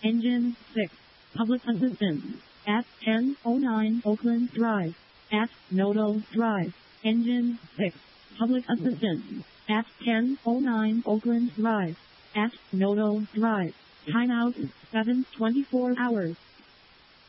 Engine 6. Public assistance. At 1009 Oakland Drive. At Nodo Drive. Engine 6. Public assistance. At 1009 Oakland Drive. At Nodo Drive. Timeout 7:24 hours.